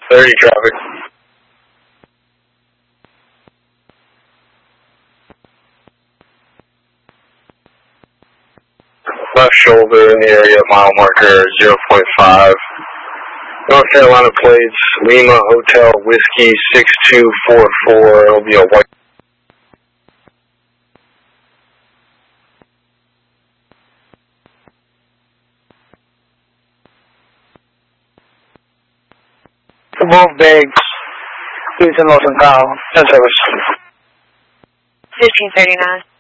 30 traffic. Left shoulder in the area, mile marker 0.5. North Carolina plates, Lima Hotel Whiskey 6244. It'll be a white. Both bags, Houston, Los Angeles, 10 service. 1539.